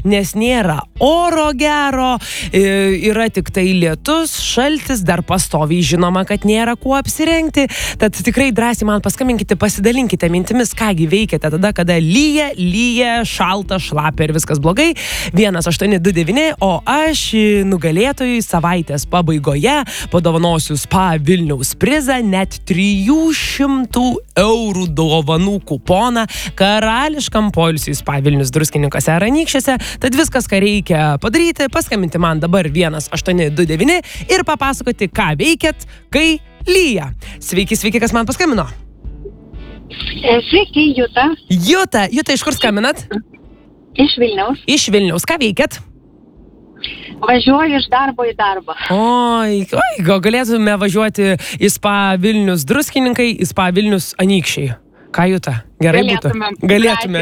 nes nėra oro gero, yra tik tai lietus, šaltis, dar pastoviai žinoma, kad nėra kuo apsirengti. Tad tikrai drąsiai man paskambinkite, pasidalinkite mintimis, kągi veikiate tada, kada lyja, šalta, šlapia ir viskas blogai. 1829, o aš nugalėtojui savaitės pabaigoje padovanosiu Spa Vilniaus prizą, net 300 eurų dovanų kuponą karališkam poilsiui Spa Vilnius Druskininkose ar Anykščiuose. Tad viskas, ką reikia padaryti, paskambinti man dabar 1829 ir papasakoti, ką veikiat, kai lyja. Sveiki, kas man paskambino? Sveiki, Juta. Juta, iš kur skambinat? Iš Vilniaus. Iš Vilniaus, ką veikiat? Važiuoju iš darbo į darbą. Oi, gal galėtume važiuoti į Spa Vilnius Druskininkai, į Spa Vilnius Anykščiai. Ką, Juta? Gerai būtų? Galėtume.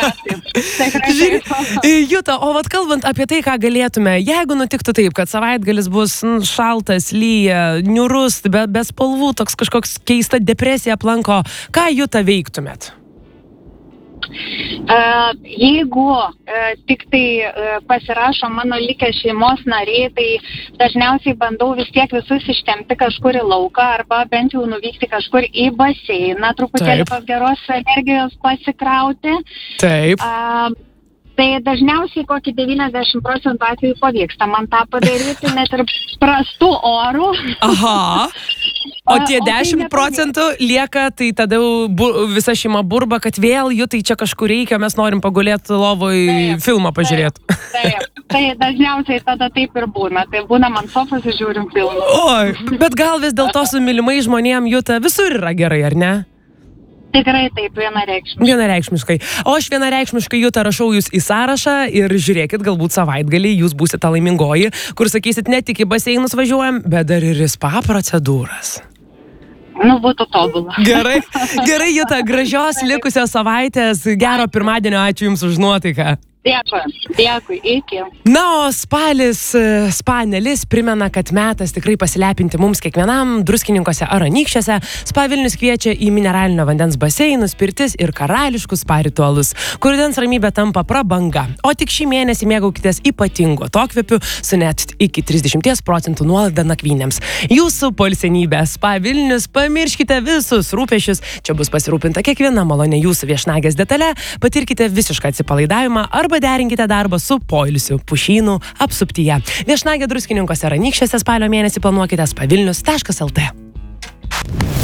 Juta, o vat kalbant apie tai, ką galėtume, jeigu nutiktų taip, kad savaitgalis bus šaltas, lyja, niurus, be spalvų, toks kažkoks keista depresija aplanko, ką, Juta, veiktumėt? Jeigu tik tai pasirašo mano likę šeimos nariai, tai dažniausiai bandau vis tiek visus ištempti kažkur į lauką arba bent jau nuvykti kažkur į baseiną, truputėlį tos geros energijos pasikrauti. Taip. Tai dažniausiai kokį 90% atvejų pavyksta man tą padaryti, net ir prastų orų. Aha. O tie 10% lieka, tai tada visa šeima burba, kad vėl Jutai čia kažkur reikia, mes norim pagulėti lovoj filmą pažiūrėti. Taip, tai dažniausiai tada taip ir būna. Tai būna man sofas ir žiūrim filmą. Oi, bet gal vis dėl to su mylimai žmonėm, Juta, visur yra gerai, ar ne? Tikrai taip, vienareikšmiškai. Vienareikšmiškai. O aš vienareikšmiškai, Juta, rašau jūs į sąrašą ir žiūrėkit, galbūt savaitgalį jūs būsite laimingoji, kur sakysit, ne tik į baseinus važiuojam, bet dar ir į spa procedūras. Nu, būtų tobula. Gerai, Juta, gražios likusios savaitės, gero pirmadienio, ačiū Jums už nuotaiką. Dėkui, iki. Na, o spanelis primena, kad metas tikrai pasilepinti mums kiekvienam Druskininkose ar Anykščiuose. Spa Vilnius kviečia į mineralinio vandens baseinus, pirtis ir karališkus spa ritualus, kur rudens ramybė tampa prabanga. O tik šį mėnesį mėgaukitės ypatingu atokvėpiu su net iki 30% nuolaida nakvynėms. Jūsų poilsienybė Spa Vilnius, pamirškite visus rūpesčius, čia bus pasirūpinta kiekviena malonė jūsų viešnagės detale, patirkite visišką atsipalaidavimą arba derinkite darbą su poilsiu pušynų apsuptyje. Viešnagė Druskininkose ar Anykščiuose spalio mėnesį planuokite spavilnius.lt.